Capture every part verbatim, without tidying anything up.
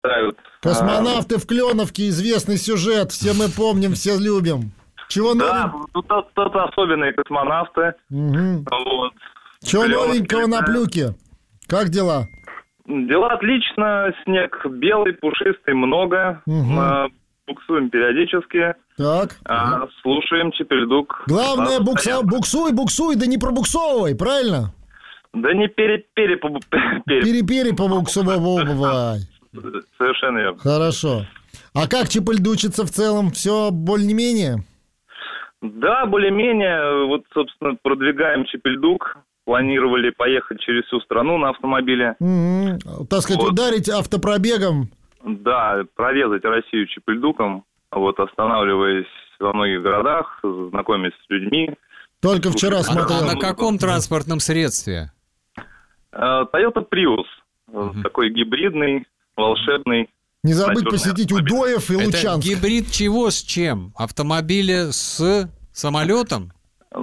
Космонавты в Кленовке, известный сюжет, все мы помним, все любим. Чего да, новенького? тут, тут, тут особенные космонавты. Угу. Вот. Чего новенького на Плюке? Как дела? Дела отлично, снег белый, пушистый, много. Угу. Буксуем периодически. Так. А, слушаем Чепельдук. Главное, букса, буксуй, буксуй, да не пробуксовывай, правильно? Да не пере-пере... Пере-пере побуксовывай. Совершенно верно. Хорошо. А как чепельдучится в целом? Все более-менее? Да, более-менее. Вот, собственно, продвигаем Чепельдук. Планировали поехать через всю страну на автомобиле. Угу. Так сказать, вот. Ударить автопробегом. Да, прорезать Россию Чепельдуком, вот, останавливаясь во многих городах, знакомясь с людьми. Только вчера а, смотрел. А на каком транспортном средстве? Toyota Prius. Uh-huh. Такой гибридный, волшебный. Не забыть посетить автомобиль. Удоев и Это Лучанск. Гибрид чего с чем? Автомобиля с самолетом?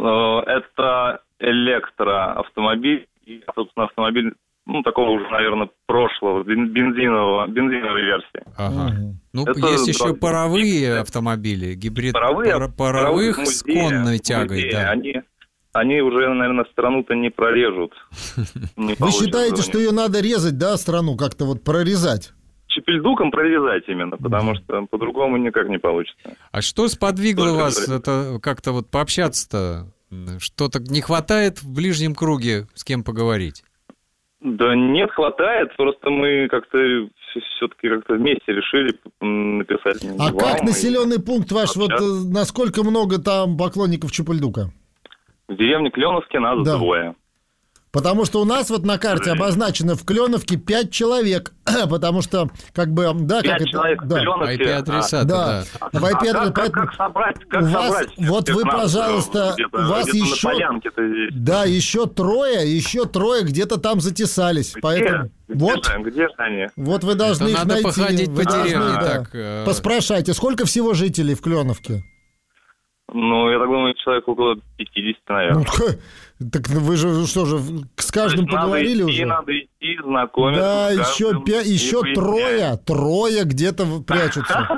Это электроавтомобиль и, собственно, автомобиль, ну, такого уже, наверное, прошлого, бензинового, бензиновой версии. Ага. Угу. Ну, это есть еще два... паровые автомобили, гибрид паровые, пар... паровых, паровых с конной тягой. Музеи, да. они, они уже, наверное, страну-то не прорежут. Не Вы считаете, что ее надо резать, да, страну, как-то вот прорезать? Чепельдуком прорезать именно, потому что по-другому никак не получится. А что сподвигло вас это как-то вот пообщаться-то? Что-то не хватает в ближнем круге с кем поговорить? Да нет, хватает. Просто мы как-то все-таки как-то вместе решили написать. А как населенный пункт ваш? Вот насколько много там поклонников Чепельдука? В деревне Кленовске нас да. двое. Потому что у нас вот на карте обозначено в Кленовке пять человек, потому что как бы да, пять как человек это, да. ай пи-адреса, да. да. В ай пи а как, как, как собрать? Как у вас, собрать? Вот вы, пожалуйста, у вас еще, да, еще трое, еще трое где-то там затесались, где? поэтому Где вот, же, где же они? Вот вы должны это их надо найти. походить вы по должны, деревне, да. так. Э... Поспрашайте, сколько всего жителей в Кленовке? Ну, я так думаю, человек около пятьдесят, наверное. Ну, так вы же что же с каждым поговорили надо идти, уже? Надо идти, знакомиться. Да, еще, пя- еще трое, трое где-то прячутся.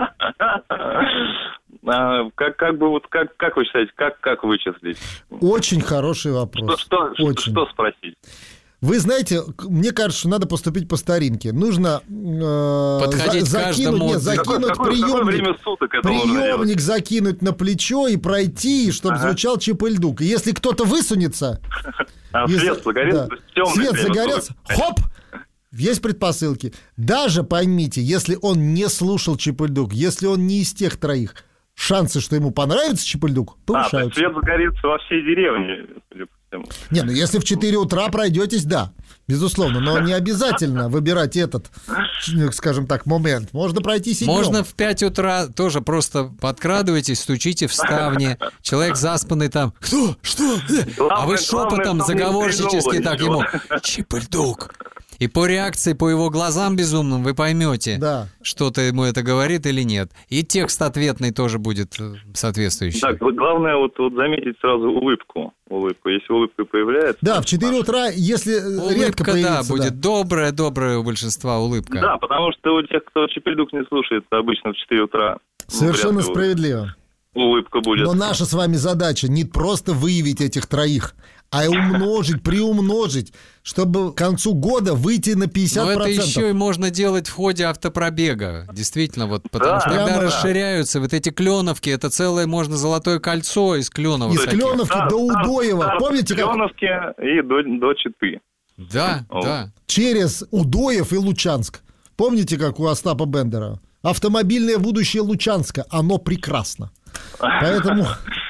Как, как бы вот как, как вы считаете, как, как вычислить? Очень хороший вопрос. Что, что, Очень. что спросить? Вы знаете, мне кажется, что надо поступить по старинке. Нужно э, подходить за, закинуть, нет, закинуть какое, приемник, какое время суток это приемник закинуть на плечо и пройти, чтобы ага. звучал Чепельдук. И если кто-то высунется, а если, свет загорится, да, свет загорится, хоп, есть предпосылки. Даже поймите, если он не слушал Чепельдук, если он не из тех троих, шансы, что ему понравится Чепельдук, повышаются. А, свет загорится во всей деревне. Не, ну если в четыре утра пройдетесь, да, безусловно, но не обязательно выбирать этот, скажем так, момент. Можно пройти седьмым. Можно в пять утра тоже просто подкрадывайтесь, стучите в ставни, человек заспанный там, кто, что, главное, а вы шепотом заговорщически так ему, Чепельдук. И по реакции, по его глазам безумным вы поймете, да. что-то ему это говорит или нет. И текст ответный тоже будет соответствующий. Так, главное вот, вот заметить сразу улыбку. Улыбку. Если улыбка появляется... Да, в четыре утра, если улыбка, редко появится... да, будет да. добрая-добрая у большинства улыбка. Да, потому что у тех, кто Чепельдук не слушает, обычно в четыре утра... Совершенно справедливо. Улыбка будет. Но наша с вами задача не просто выявить этих троих, а умножить, приумножить, чтобы к концу года выйти на пятьдесят процентов. Но это еще и можно делать в ходе автопробега. Действительно, вот, потому да, что тогда прямо, расширяются да. вот эти Кленовки, это целое, можно золотое кольцо из Кленовок. Из Кленовки да, до Удоева. Да, помните, как... Кленовки и до, до Читы. Да, О. да. Через Удоев и Лучанск. Помните, как у Остапа Бендера? Автомобильное будущее Лучанска, оно прекрасно. Поэтому...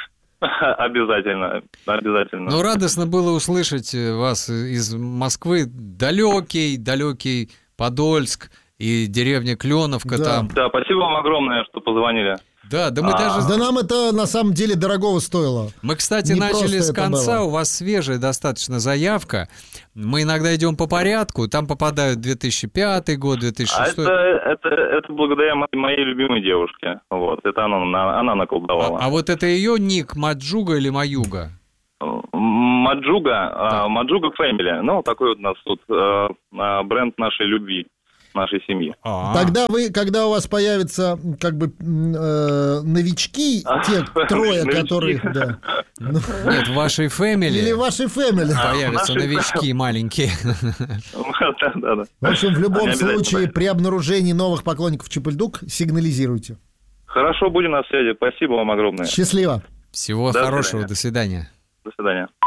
Обязательно, обязательно. Ну, радостно было услышать вас из Москвы. Далекий, далекий Подольск и деревня Кленовка да. там. Да, спасибо вам огромное, что позвонили. Да, да мы а... даже... Да нам это на самом деле дорогого стоило. Мы, кстати, Не начали с конца, было. У вас свежая достаточно заявка. Мы иногда идем по порядку, там попадают две тысячи пятый год, две тысячи шестой. А это, это, это благодаря моей любимой девушке. Вот, это она, она наколдовала. А, а вот это ее ник Маджуга или Маюга? Маджуга, да. Маджуга Фэмили. Ну, такой вот у нас тут бренд нашей любви. нашей семьи. А-а-а. Тогда вы, когда у вас появятся как бы э, новички, те трое, которые... Да. Ну, Нет, в вашей фэмили или вашей фэмили. появятся нашей новички маленькие. Да, да, да. В общем, в любом Они обязательно случае, появятся. при обнаружении новых поклонников Чип-и-Дюк сигнализируйте. Хорошо, будем на связи. Спасибо вам огромное. Счастливо. Всего До хорошего, свидания. до свидания. До свидания.